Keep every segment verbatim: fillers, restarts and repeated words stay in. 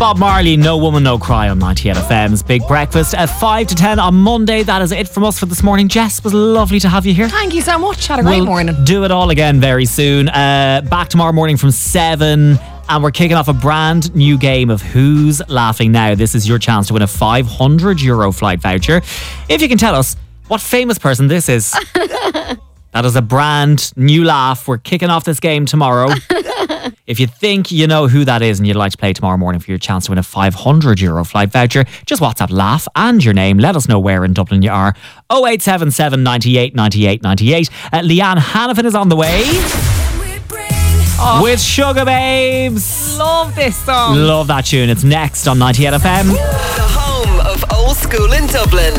Bob Marley, No Woman, No Cry on ninety-eight F M's Big Breakfast at five to ten on Monday. That is it from us for this morning. Jess, it was lovely to have you here. Thank you so much. Had a great we'll morning. Do it all again very soon. Uh, back tomorrow morning from seven. And we're kicking off a brand new game of Who's Laughing Now. This is your chance to win a five hundred euro flight voucher. If you can tell us what famous person this is. That is a brand new laugh. We're kicking off this game tomorrow. If you think you know who that is and you'd like to play tomorrow morning for your chance to win a five hundred euro flight voucher, just WhatsApp laugh and your name. Let us know where in Dublin you are. oh eight seven seven, ninety-eight, ninety-eight, ninety-eight. Uh, Leanne Hannafin is on the way. Oh. With Sugar Babes. Love this song. Love that tune. It's next on ninety-eight F M. The home of old school in Dublin.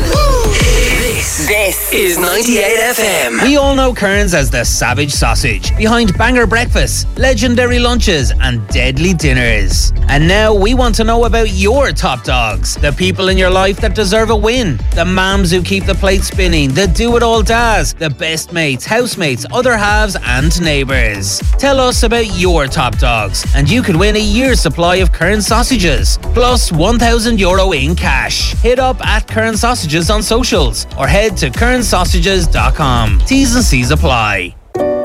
This, this is ninety-eight F M. We all know Kearns as the savage sausage, behind banger breakfasts, legendary lunches and deadly dinners. And now we want to know about your top dogs, the people in your life that deserve a win, the mums who keep the plate spinning, the do-it-all dads, the best mates, housemates, other halves and neighbours. Tell us about your top dogs and you could win a year's supply of Kearns sausages, plus one thousand euro in cash. Hit up at Kearns Sausages on socials or head to kearns sausages dot com. T's and C's apply.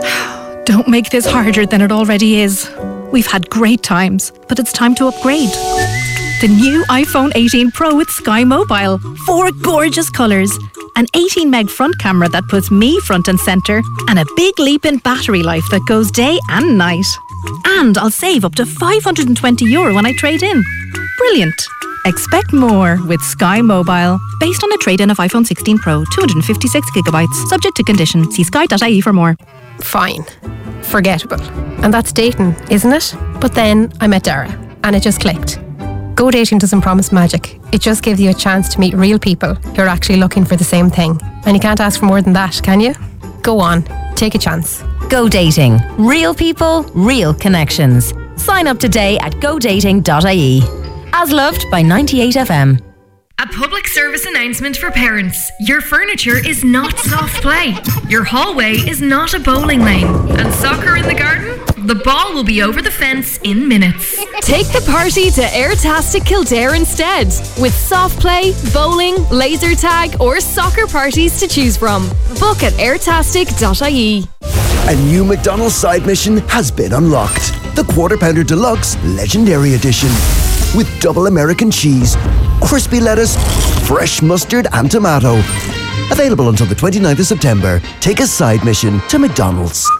Don't make this harder than it already is. We've had great times, but it's time to upgrade. The new iPhone eighteen Pro with Sky Mobile. Four gorgeous colours. An eighteen meg front camera that puts me front and centre. And a big leap in battery life that goes day and night. And I'll save up to five hundred twenty euro when I trade in. Brilliant. Expect more with Sky Mobile. Based on a trade-in of iPhone sixteen Pro, two hundred fifty-six gigabytes. Subject to condition. See sky dot I E for more. Fine. Forgettable. And that's dating, isn't it? But then I met Dara and it just clicked. Go dating doesn't promise magic. It just gives you a chance to meet real people who are actually looking for the same thing. And you can't ask for more than that, can you? Go on. Take a chance. Go dating. Real people, real connections. Sign up today at go dating dot I E. As loved by ninety-eight F M. A public service announcement for parents. Your furniture is not soft play. Your hallway is not a bowling lane. And soccer in the garden? The ball will be over the fence in minutes. Take the party to Airtastic Kildare instead. With soft play, bowling, laser tag or soccer parties to choose from. Book at airtastic dot I E. A new McDonald's side mission has been unlocked. The Quarter Pounder Deluxe Legendary Edition. With double American cheese, crispy lettuce, fresh mustard and tomato. Available until the twenty-ninth of September. Take a side mission to McDonald's.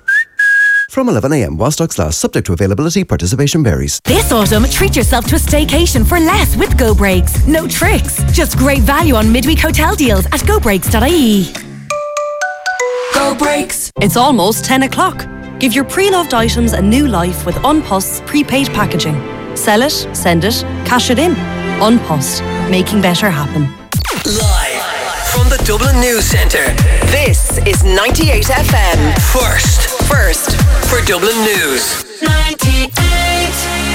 From eleven a m while stocks last, subject to availability, participation varies. This autumn, treat yourself to a staycation for less with Go Breaks. No tricks, just great value on midweek hotel deals at go breaks dot I E. Go Breaks. It's almost ten o'clock. Give your pre-loved items a new life with Unpost's prepaid packaging. Sell it, send it, cash it in. Unpost, making better happen. Live from the Dublin News Centre, this is ninety-eight F M. First, first for Dublin News. ninety-eight.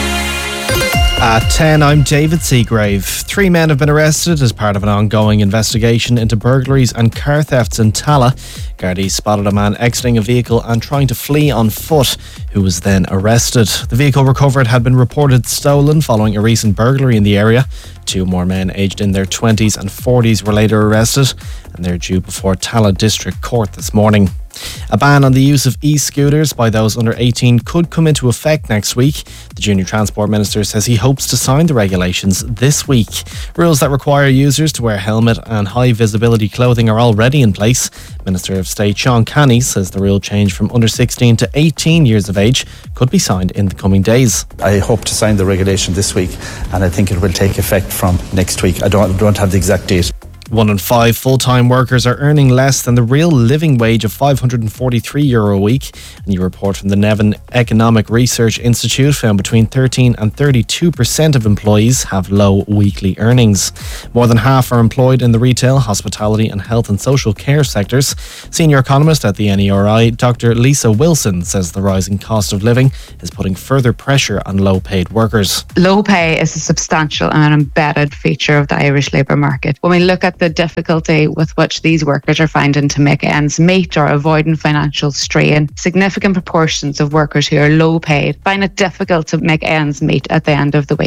At ten, I'm David Seagrave. Three men have been arrested as part of an ongoing investigation into burglaries and car thefts in Tala. Gardaí spotted a man exiting a vehicle and trying to flee on foot, who was then arrested. The vehicle recovered had been reported stolen following a recent burglary in the area. Two more men aged in their twenties and forties were later arrested, and they're due before Tala District Court this morning. A ban on the use of e-scooters by those under eighteen could come into effect next week. The Junior Transport Minister says he hopes to sign the regulations this week. Rules that require users to wear helmet and high visibility clothing are already in place. Minister of State Sean Canny says the rule change from under sixteen to eighteen years of age could be signed in the coming days. I hope to sign the regulation this week, and I think it will take effect from next week. I don't, don't have the exact date. One in five full-time workers are earning less than the real living wage of five hundred forty-three euro a week. A new report from the Nevin Economic Research Institute found between thirteen and thirty-two percent of employees have low weekly earnings. More than half are employed in the retail, hospitality and health and social care sectors. Senior economist at the N E R I, Doctor Lisa Wilson, says the rising cost of living is putting further pressure on low-paid workers. Low pay is a substantial and embedded feature of the Irish labour market. When we look at the difficulty with which these workers are finding to make ends meet or avoiding financial strain, significant proportions of workers who are low paid find it difficult to make ends meet at the end of the week.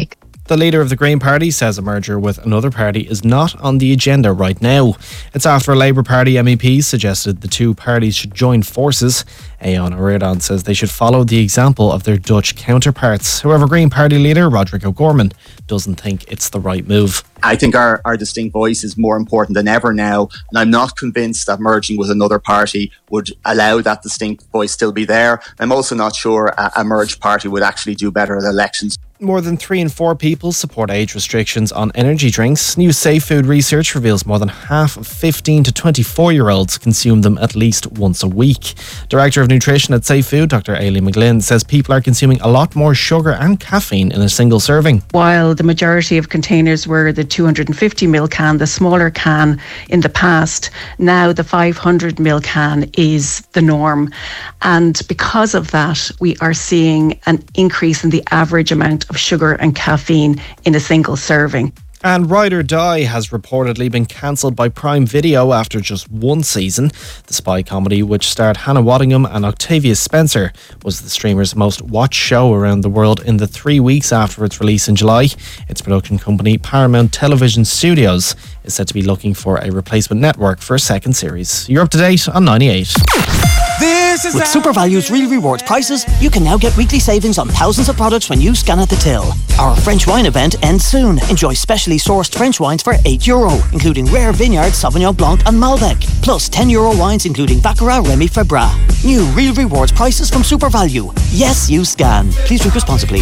The leader of the Green Party says a merger with another party is not on the agenda right now. It's after a Labour Party M E P suggested the two parties should join forces. Aon O'Riordan says they should follow the example of their Dutch counterparts. However, Green Party leader Roderick O'Gorman doesn't think it's the right move. I think our, our distinct voice is more important than ever now, and I'm not convinced that merging with another party would allow that distinct voice still be there. I'm also not sure a, a merged party would actually do better at elections. More than three in four people support age restrictions on energy drinks. New Safe Food research reveals more than half of fifteen to twenty-four year olds consume them at least once a week. Director of Nutrition at Safe Food, Doctor Aileen McGlynn, says people are consuming a lot more sugar and caffeine in a single serving. While the majority of containers were the two hundred fifty milliliter can, the smaller can in the past, now the five hundred milliliter can is the norm. And because of that, we are seeing an increase in the average amount of sugar and caffeine in a single serving. And Ride or Die has reportedly been cancelled by Prime Video after just one season. The spy comedy, which starred Hannah Waddingham and Octavia Spencer, was the streamer's most watched show around the world in the three weeks after its release in July. Its production company, Paramount Television Studios, is said to be looking for a replacement network for a second series. You're up to date on ninety-eight. This is With SuperValue's Real Rewards prices, you can now get weekly savings on thousands of products when you scan at the till. Our French wine event ends soon. Enjoy specially sourced French wines for eight euro, including rare vineyard Sauvignon Blanc and Malbec, plus ten euro wines including Baccarat Remy Febra. New Real Rewards prices from SuperValu. Yes, you scan. Please drink responsibly.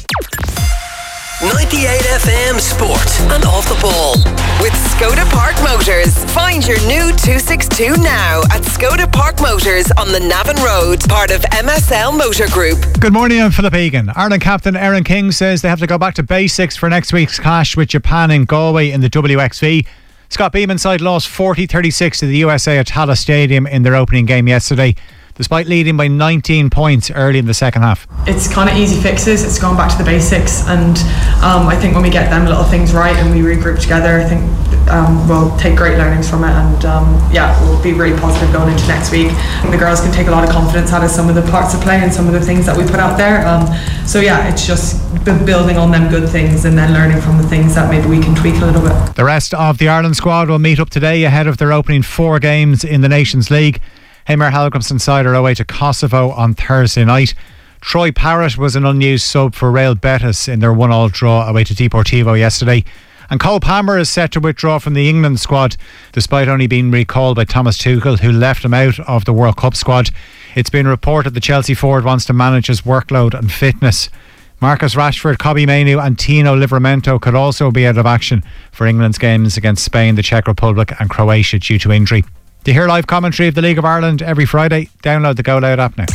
ninety-eight F M Sport and Off the Ball with Skoda Park Motors. Find your new two sixty-two now at Skoda Park Motors on the Navan Road, part of M S L Motor Group. Good morning, I'm Philip Egan. Ireland captain Aaron King says they have to go back to basics for next week's clash with Japan in Galway in the W X V. Scott Beeman's side lost forty thirty-six to the U S A at Tallaght Stadium in their opening game yesterday, despite leading by nineteen points early in the second half. It's kind of easy fixes. It's going back to the basics, and um, I think when we get them little things right and we regroup together, I think um, we'll take great learnings from it, and um, yeah, we'll be really positive going into next week. And the girls can take a lot of confidence out of some of the parts of play and some of the things that we put out there. Um, so yeah, it's just building on them good things and then learning from the things that maybe we can tweak a little bit. The rest of the Ireland squad will meet up today ahead of their opening four games in the Nations League. Heimir Hallgrimsson side are away to Kosovo on Thursday night. Troy Parrott was an unused sub for Real Betis in their one all draw away to Deportivo yesterday. And Cole Palmer is set to withdraw from the England squad, despite only being recalled by Thomas Tuchel, who left him out of the World Cup squad. It's been reported the Chelsea forward wants to manage his workload and fitness. Marcus Rashford, Kobbie Mainoo and Tino Livramento could also be out of action for England's games against Spain, the Czech Republic and Croatia due to injury. To hear live commentary of the League of Ireland every Friday, download the Go Loud app now.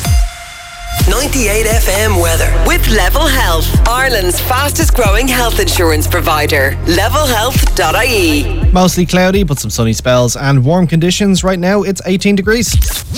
ninety-eight F M weather with Level Health, Ireland's fastest growing health insurance provider. level health dot I E. Mostly cloudy, but some sunny spells and warm conditions. Right now, it's eighteen degrees.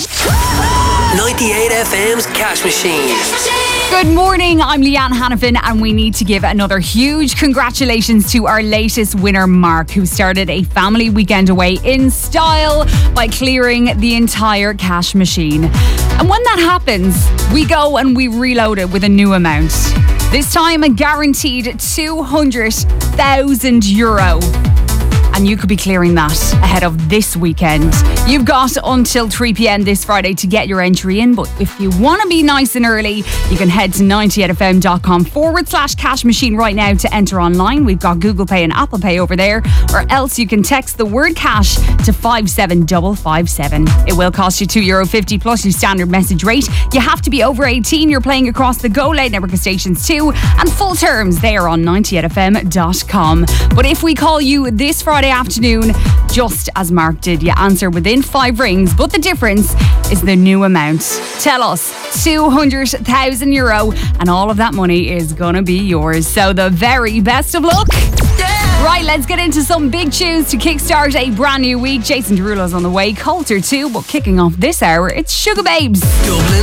ninety-eight F M's Cash Machine. Good morning, I'm Leanne Hannafin, and we need to give another huge congratulations to our latest winner, Mark, who started a family weekend away in style by clearing the entire cash machine. And when that happens, we go and we reload it with a new amount. This time a guaranteed two hundred thousand euro. And you could be clearing that ahead of this weekend. You've got until three p.m. this Friday to get your entry in, but if you want to be nice and early, you can head to ninety-eight f m dot com forward slash cash machine right now to enter online. We've got Google Pay and Apple Pay over there, or else you can text the word cash to five seven five five seven. It will cost you two euro fifty plus your standard message rate. You have to be over eighteen. You're playing across the Go Loud network of stations too, and full terms they are on ninety-eight f m dot com. But if we call you this Friday afternoon, just as Mark did, you answer within five rings, but the difference is the new amount. Tell us, two hundred thousand euro, and all of that money is gonna be yours. So the very best of luck. Yeah. Right, let's get into some big tunes to kickstart a brand new week. Jason Derulo's on the way, Coulter too, but kicking off this hour, it's Sugar Babes. Dublin.